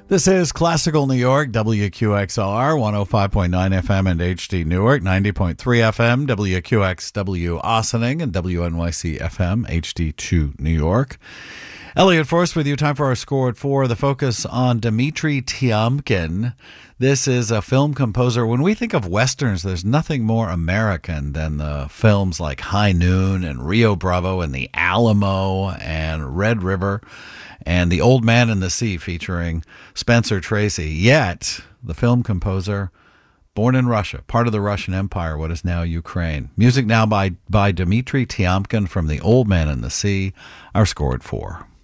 This is Classical New York, WQXR, 105.9 FM and HD Newark, 90.3 FM, WQXW Ossining, and WNYC FM, HD2 New York. Elliot Force with you. Time for our score at 4. The focus on Dmitri Tiomkin. This is a film composer. When we think of Westerns, there's nothing more American than the films like High Noon and Rio Bravo and The Alamo and Red River and The Old Man and the Sea featuring Spencer Tracy. Yet, the film composer, born in Russia, part of the Russian Empire, what is now Ukraine. Music now by Dmitri Tiomkin from The Old Man and the Sea. Our score at 4.